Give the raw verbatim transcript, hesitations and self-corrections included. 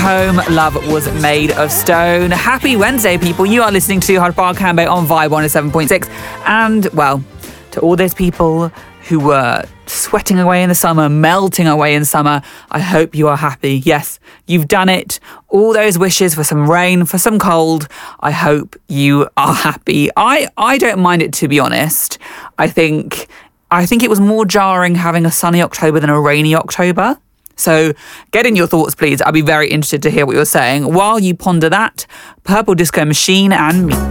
home, love was made of stone. Happy Wednesday, people. You are listening to Hyde Park Cambo on Vibe one oh seven point six. And, well, to all those people who were sweating away in the summer, melting away in summer, I hope you are happy. Yes, you've done it. All those wishes for some rain, for some cold, I hope you are happy. I, I don't mind it, to be honest. I think... I think it was more jarring having a sunny October than a rainy October. So get in your thoughts, please. I'll be very interested to hear what you're saying. While you ponder that, Purple Disco Machine and me.